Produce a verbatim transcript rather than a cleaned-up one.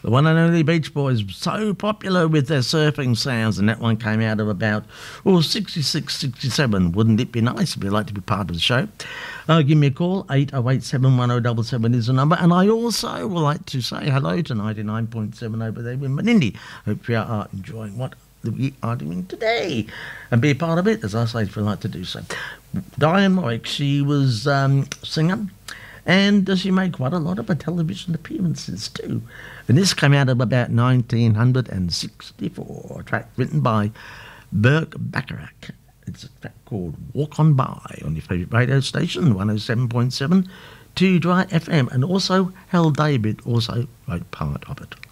The one and only Beach Boys, so popular with their surfing sounds, and that one came out of about, oh, sixty-six, sixty-seven. Wouldn't it be nice if you'd like to be part of the show? Uh, give me a call, eight oh eight, seven one oh seven seven is the number. And I also would like to say hello to ninety-nine point seven over there with Menindee. Hope you are enjoying what we are doing today and be a part of it, as I say, if you'd like to do so. Diane Warwick, she was um, singer, and she made quite a lot of television appearances too. And this came out of about nineteen sixty-four, a track written by Burke Bacharach. It's a track called Walk On By on your favourite radio station, one oh seven point seven, two Dry F M. And also Hal David also wrote part of it.